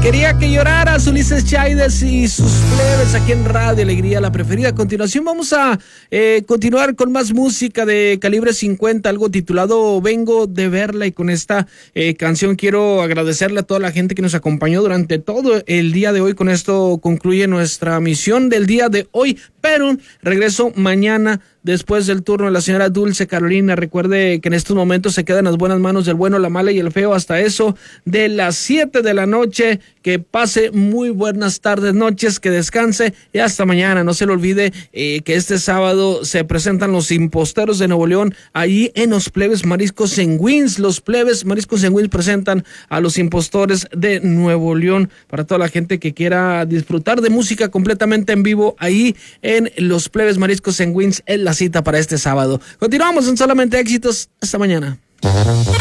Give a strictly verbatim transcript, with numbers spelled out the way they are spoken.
Quería que lloraras, Ulises Chaides y sus plebes aquí en Radio Alegría, la preferida. A continuación vamos a eh, continuar con más música de Calibre cincuenta, algo titulado Vengo de Verla, y con esta eh, canción quiero agradecerle a toda la gente que nos acompañó durante todo el día de hoy. Con esto concluye nuestra misión del día de hoy, pero regreso mañana después del turno de la señora Dulce Carolina. Recuerde que en estos momentos se queda en las buenas manos del bueno, la mala y el feo hasta eso de las siete de la noche. Que pase muy buenas tardes, noches, que descanse y hasta mañana. No se le olvide eh, que este sábado se presentan los Imposteros de Nuevo León allí en los Plebes Mariscos en Wins. Los Plebes Mariscos en Wins presentan a los Impostores de Nuevo León para toda la gente que quiera disfrutar de música completamente en vivo ahí en los Plebes Mariscos en Wins. Es la cita para este sábado. Continuamos en Solamente Éxitos. Hasta mañana.